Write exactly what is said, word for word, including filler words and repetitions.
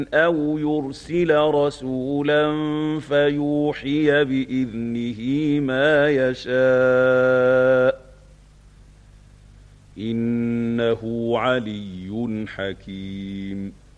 أَوْ يُرْسِلَ رَسُولًا فَيُوحِيَ بِإِذْنِهِ مَا يَشَاءُ ۚ إِنَّهُ عَلِيٌّ حَكِيمٌ